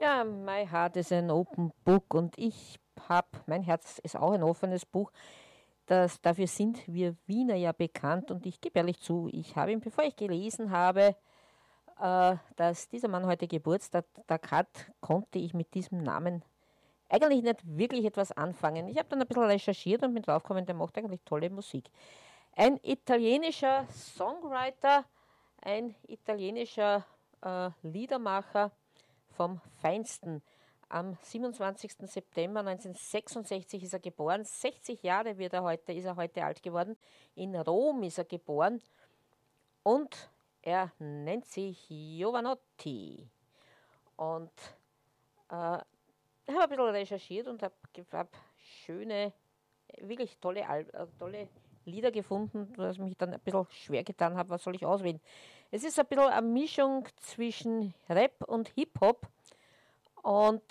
Ja, My Heart is an Open Book und mein Herz ist auch ein offenes Buch. Dafür sind wir Wiener ja bekannt und ich gebe ehrlich zu, ich habe ihn, bevor ich gelesen habe, dass dieser Mann heute Geburtstag hat, konnte ich mit diesem Namen eigentlich nicht wirklich etwas anfangen. Ich habe dann ein bisschen recherchiert und bin draufgekommen, der macht eigentlich tolle Musik. Ein italienischer Songwriter, ein italienischer Liedermacher vom Feinsten. Am 27. September 1966 ist er geboren. 60 Jahre ist er heute alt geworden. In Rom ist er geboren und er nennt sich Jovanotti. Und ich habe ein bisschen recherchiert und hab schöne, wirklich tolle Lieder gefunden, was mich dann ein bisschen schwer getan hat, was soll ich auswählen. Es ist ein bisschen eine Mischung zwischen Rap und Hip-Hop und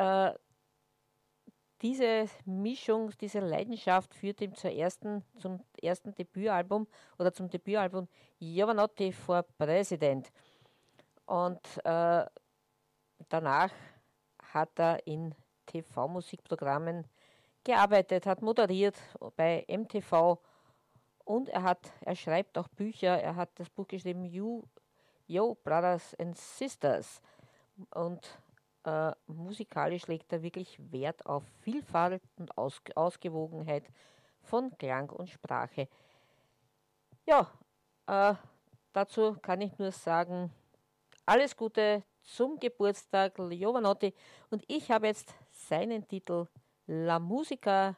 diese Mischung, diese Leidenschaft führt ihm zum ersten Debütalbum oder zum Debütalbum Jovanotti for President. Und danach hat er in TV-Musikprogrammen gearbeitet, hat moderiert bei MTV und er schreibt auch Bücher. Er hat das Buch geschrieben, Yo Brothers and Sisters. Und musikalisch legt er wirklich Wert auf Vielfalt und Ausgewogenheit von Klang und Sprache. Ja, dazu kann ich nur sagen, alles Gute zum Geburtstag, Jovanotti. Und ich habe jetzt seinen Titel La Musica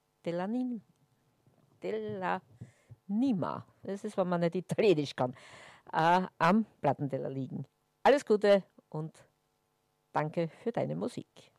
della Nima. Das ist, wenn man nicht Italienisch kann. Am Plattenteller liegen. Alles Gute und danke für deine Musik.